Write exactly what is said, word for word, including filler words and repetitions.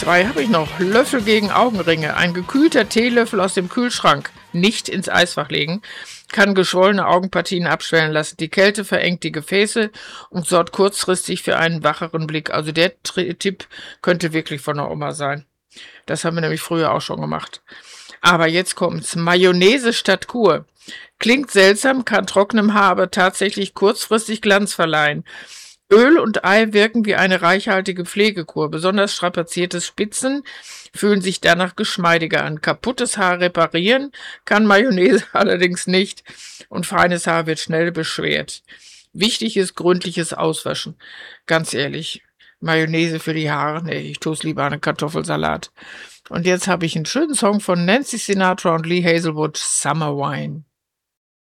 Drei habe ich noch. Löffel gegen Augenringe. Ein gekühlter Teelöffel aus dem Kühlschrank nicht ins Eisfach legen, kann geschwollene Augenpartien abschwellen lassen. Die Kälte verengt die Gefäße und sorgt kurzfristig für einen wacheren Blick. Also der Tri- Tipp könnte wirklich von der Oma sein. Das haben wir nämlich früher auch schon gemacht. Aber jetzt kommt's. Mayonnaise statt Kur. Klingt seltsam, kann trockenem Haar aber tatsächlich kurzfristig Glanz verleihen. Öl und Ei wirken wie eine reichhaltige Pflegekur. Besonders strapazierte Spitzen fühlen sich danach geschmeidiger an. Kaputtes Haar reparieren kann Mayonnaise allerdings nicht und feines Haar wird schnell beschwert. Wichtig ist gründliches Auswaschen. Ganz ehrlich, Mayonnaise für die Haare, nee, ich tue es lieber an einen Kartoffelsalat. Und jetzt habe ich einen schönen Song von Nancy Sinatra und Lee Hazelwood, Summer Wine.